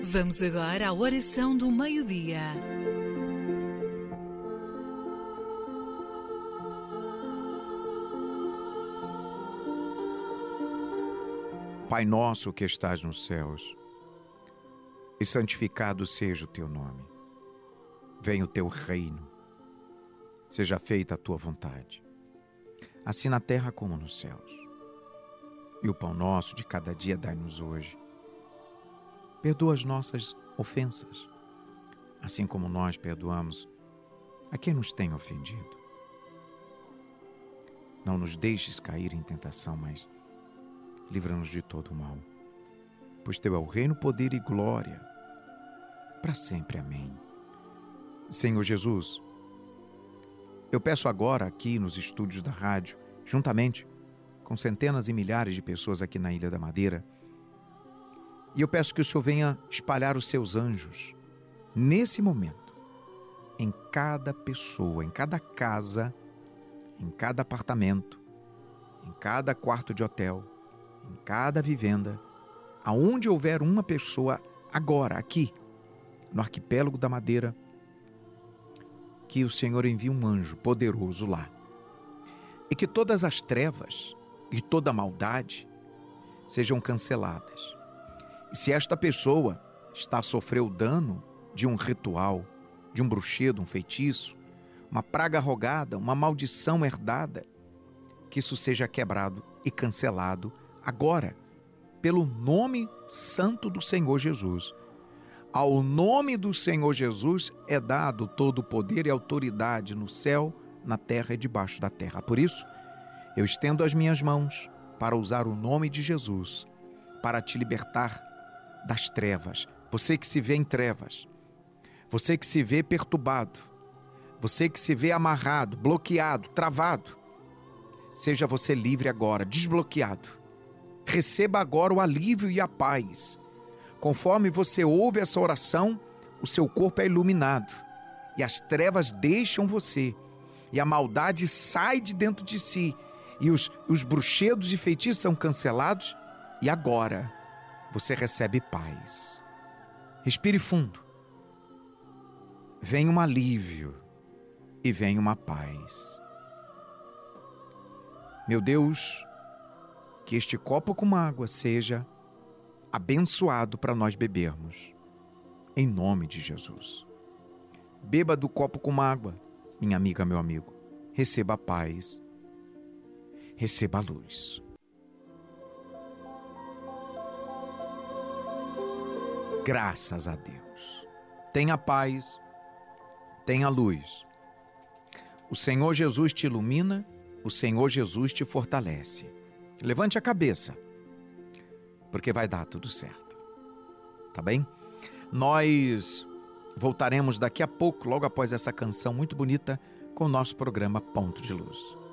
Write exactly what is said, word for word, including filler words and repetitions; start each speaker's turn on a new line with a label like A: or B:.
A: Vamos agora à oração do meio-dia.
B: Pai nosso que estás nos céus, e santificado seja o teu nome. Venha o teu reino, seja feita a tua vontade, assim na terra como nos céus. E o pão nosso de cada dia dai-nos hoje. Perdoa as nossas ofensas, assim como nós perdoamos a quem nos tem ofendido. Não nos deixes cair em tentação, mas livra-nos de todo o mal. Pois teu é o reino, poder e glória, para sempre. Amém. Senhor Jesus, eu peço agora aqui nos estúdios da rádio, juntamente com centenas e milhares de pessoas aqui na Ilha da Madeira, e eu peço que o Senhor venha espalhar os seus anjos, nesse momento, em cada pessoa, em cada casa, em cada apartamento, em cada quarto de hotel, em cada vivenda, aonde houver uma pessoa agora, aqui, no arquipélago da Madeira, que o Senhor envie um anjo poderoso lá. E que todas as trevas e toda a maldade sejam canceladas. E se esta pessoa está a sofrer o dano de um ritual, de um bruxedo, um feitiço, uma praga rogada, uma maldição herdada, que isso seja quebrado e cancelado agora, pelo nome santo do Senhor Jesus. Ao nome do Senhor Jesus é dado todo o poder e autoridade no céu, na terra e debaixo da terra. Por isso, eu estendo as minhas mãos para usar o nome de Jesus, para te libertar das trevas. Você que se vê em trevas, você que se vê perturbado, você que se vê amarrado, bloqueado, travado, seja você livre agora, desbloqueado. Receba agora o alívio e a paz. Conforme você ouve essa oração, o seu corpo é iluminado e as trevas deixam você e a maldade sai de dentro de si e os, os bruxedos e feitiços são cancelados e agora você recebe paz. Respire fundo. Vem um alívio e vem uma paz. Meu Deus, que este copo com água seja abençoado para nós bebermos, em nome de Jesus. Beba do copo com água, minha amiga, meu amigo. Receba a paz, receba a luz. Graças a Deus. Tenha paz, tenha luz. O Senhor Jesus te ilumina, o Senhor Jesus te fortalece. Levante a cabeça, porque vai dar tudo certo. Tá bem? Nós voltaremos daqui a pouco, logo após essa canção muito bonita, com o nosso programa Ponto de Luz.